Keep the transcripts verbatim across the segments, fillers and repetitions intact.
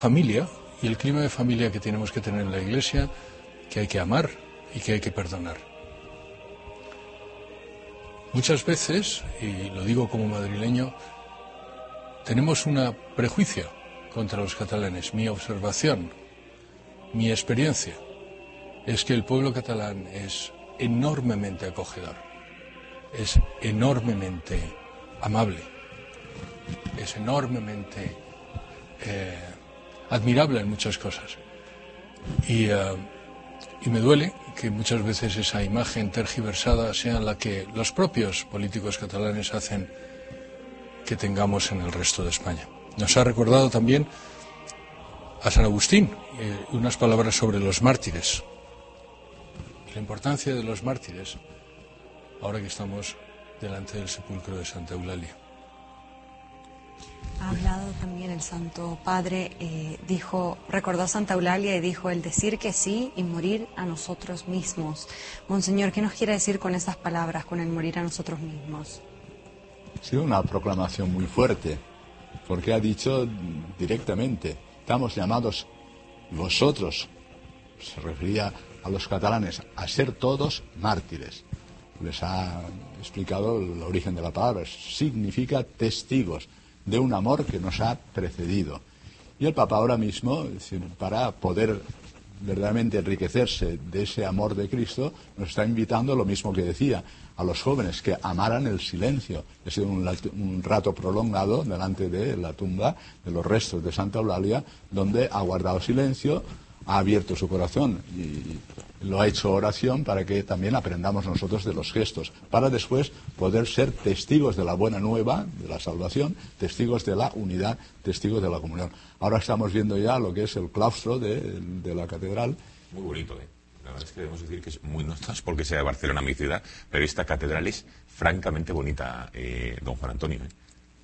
Familia y el clima de familia que tenemos que tener en la Iglesia, que hay que amar y que hay que perdonar. Muchas veces, y lo digo como madrileño, tenemos un prejuicio contra los catalanes. Mi observación, mi experiencia, es que el pueblo catalán es enormemente acogedor, es enormemente amable, es enormemente eh, admirable en muchas cosas. Y, uh, y me duele que muchas veces esa imagen tergiversada sea la que los propios políticos catalanes hacen que tengamos en el resto de España. Nos ha recordado también a San Agustín eh, unas palabras sobre los mártires. La importancia de los mártires ahora que estamos delante del sepulcro de Santa Eulalia. Ha hablado también el Santo Padre, eh, dijo, recordó a Santa Eulalia y dijo, el decir que sí y morir a nosotros mismos. Monseñor, ¿qué nos quiere decir con esas palabras, con el morir a nosotros mismos? Ha sido una proclamación muy fuerte, porque ha dicho directamente, estamos llamados vosotros, se refería a los catalanes, a ser todos mártires. Les ha explicado el origen de la palabra, significa testigos de un amor que nos ha precedido. Y el Papa ahora mismo, para poder verdaderamente enriquecerse de ese amor de Cristo, nos está invitando, lo mismo que decía, a los jóvenes que amaran el silencio. Ha sido un, un rato prolongado delante de la tumba de los restos de Santa Eulalia, donde ha guardado silencio, ha abierto su corazón y lo ha hecho oración para que también aprendamos nosotros de los gestos, para después poder ser testigos de la buena nueva, de la salvación, testigos de la unidad, testigos de la comunión. Ahora estamos viendo ya lo que es el claustro de, de la catedral. Muy bonito, ¿eh? La verdad es que debemos decir que es muy, no es porque sea Barcelona mi ciudad, pero esta catedral es francamente bonita, eh, don Juan Antonio, ¿eh?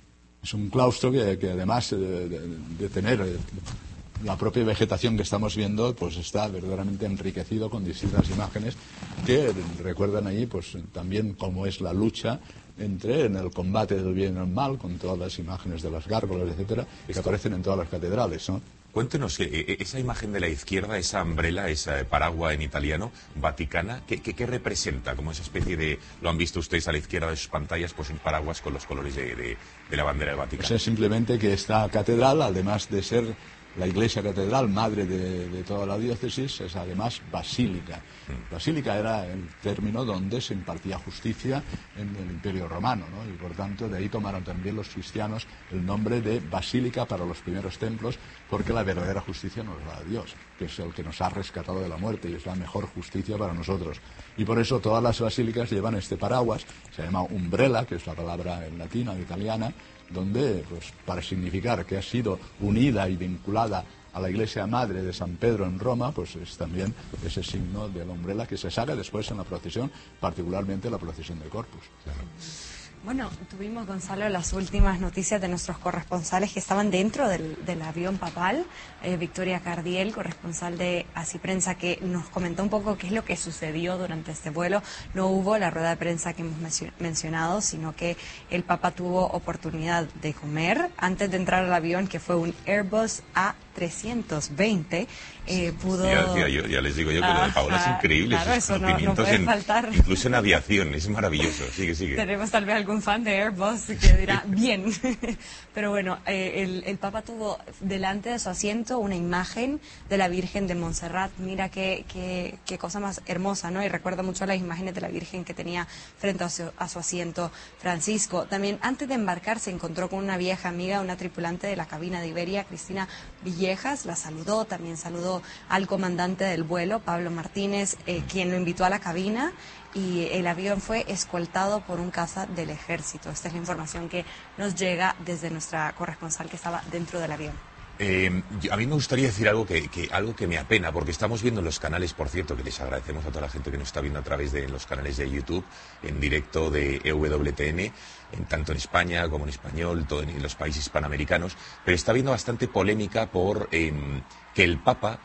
Es un claustro que, que además de, de, de tener eh, la propia vegetación que estamos viendo, pues está verdaderamente enriquecido con distintas imágenes que recuerdan allí pues también cómo es la lucha entre en el combate del bien y el mal, con todas las imágenes de las gárgolas, etcétera, que aparecen en todas las catedrales, ¿no? Cuéntenos, eh, esa imagen de la izquierda, esa umbrella, esa paraguas en italiano, vaticana, ¿qué, qué, qué representa? Como esa especie de, lo han visto ustedes a la izquierda de sus pantallas, pues un paraguas con los colores de, de, de la bandera del Vaticano. Pues es simplemente que esta catedral, además de ser la iglesia catedral, madre de, de toda la diócesis, es además basílica. Basílica era el término donde se impartía justicia en el Imperio Romano, ¿no? Y por tanto de ahí tomaron también los cristianos el nombre de basílica para los primeros templos, porque la verdadera justicia nos la da Dios, que es el que nos ha rescatado de la muerte y es la mejor justicia para nosotros. Y por eso todas las basílicas llevan este paraguas, se llama umbrella, que es la palabra en latina o italiana, donde, pues, para significar que ha sido unida y vinculada a la iglesia madre de San Pedro en Roma, pues es también ese signo de la umbrella que se saca después en la procesión, particularmente la procesión del Corpus. Claro. Bueno, tuvimos, Gonzalo, las últimas noticias de nuestros corresponsales que estaban dentro del, del avión papal. Eh, Victoria Cardiel, corresponsal de Así Prensa, que nos comentó un poco qué es lo que sucedió durante este vuelo. No hubo la rueda de prensa que hemos mencionado, sino que el Papa tuvo oportunidad de comer antes de entrar al avión, que fue un Airbus A trescientos veinte. Eh, pudo... ya, decía yo, ya les digo yo que lo de Paola es increíble, claro, sus eso no, no puede en, faltar. incluso en aviación, es maravilloso. Sigue, sigue. Tenemos tal vez algún fan de Airbus que dirá, bien. Pero bueno, eh, el, el Papa tuvo delante de su asiento una imagen de la Virgen de Montserrat. Mira qué, qué, qué cosa más hermosa, ¿no? Y recuerda mucho a las imágenes de la Virgen que tenía frente a su, a su asiento Francisco. También antes de embarcar se encontró con una vieja amiga, una tripulante de la cabina de Iberia, Cristina Villejas, la saludó, también saludó al comandante del vuelo, Pablo Martínez, eh, quien lo invitó a la cabina, y el avión fue escoltado por un caza del ejército. Esta es la información que nos llega desde nuestra corresponsal que estaba dentro del avión. Eh, yo, a mí me gustaría decir algo que, que algo que me apena, porque estamos viendo en los canales, por cierto, que les agradecemos a toda la gente que nos está viendo a través de los canales de YouTube, en directo de E W T N, en, tanto en España como en español, todo en, en los países hispanoamericanos, pero está habiendo bastante polémica por eh, que el Papa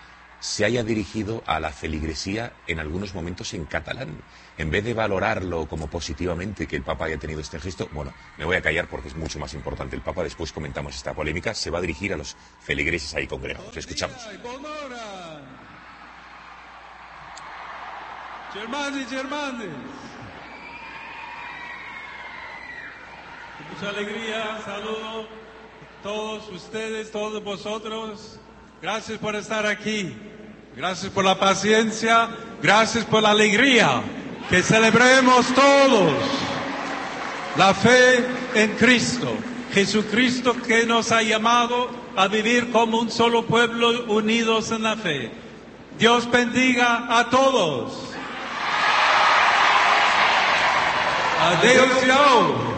se haya dirigido a la feligresía en algunos momentos en catalán. En vez de valorarlo como positivamente que el Papa haya tenido este gesto, bueno, me voy a callar porque es mucho más importante el Papa, después comentamos esta polémica, se va a dirigir a los feligreses ahí congregados. Escuchamos. Germanes, germanes. Mucha alegría, saludo a todos ustedes, todos vosotros. Gracias por estar aquí. Gracias por la paciencia. Gracias por la alegría. Que celebremos todos la fe en Cristo. Jesucristo que nos ha llamado a vivir como un solo pueblo unidos en la fe. Dios bendiga a todos. Adeu, tchau.